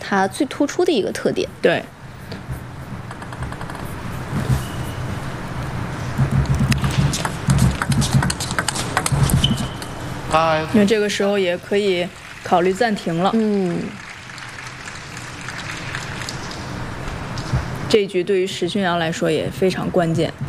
它最突出的一个特点。 对。因为这个时候也可以考虑暂停了。这一局对于石俊阳来说也非常关键。